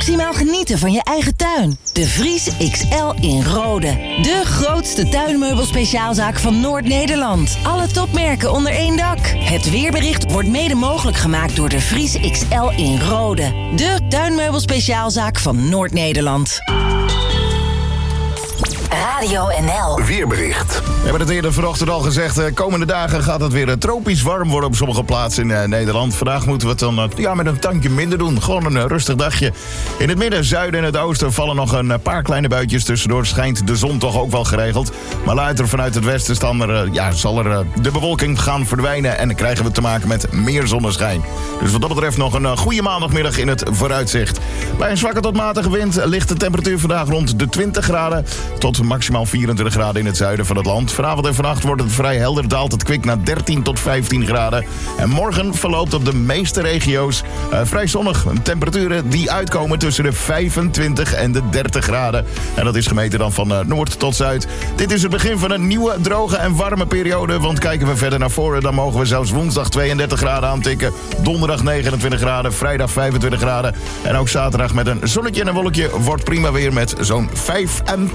maximaal genieten van je eigen tuin. De Vries XL in Rode. De grootste tuinmeubelspeciaalzaak van Noord-Nederland. Alle topmerken onder één dak. Het weerbericht wordt mede mogelijk gemaakt door de Vries XL in Rode. De tuinmeubelspeciaalzaak van Noord-Nederland. Radio NL. Weerbericht. We hebben het eerder vanochtend al gezegd. Komende dagen gaat het weer tropisch warm worden op sommige plaatsen in Nederland. Vandaag moeten we het dan met een tandje minder doen. Gewoon een rustig dagje. In het midden, zuiden en het oosten vallen nog een paar kleine buitjes tussendoor. Schijnt de zon toch ook wel geregeld. Maar later vanuit het westen zal de bewolking gaan verdwijnen. En dan krijgen we te maken met meer zonneschijn. Dus wat dat betreft nog een goede maandagmiddag in het vooruitzicht. Bij een zwakke tot matige wind ligt de temperatuur vandaag rond de 20 graden... tot maximaal 24 graden in het zuiden van het land. Vanavond en vannacht wordt het vrij helder, daalt het kwik naar 13 tot 15 graden. En morgen verloopt op de meeste regio's vrij zonnig. Temperaturen die uitkomen tussen de 25 en de 30 graden. En dat is gemeten dan van noord tot zuid. Dit is het begin van een nieuwe, droge en warme periode. Want kijken we verder naar voren, dan mogen we zelfs woensdag 32 graden aantikken. Donderdag 29 graden, vrijdag 25 graden. En ook zaterdag met een zonnetje en een wolkje wordt prima weer met zo'n 25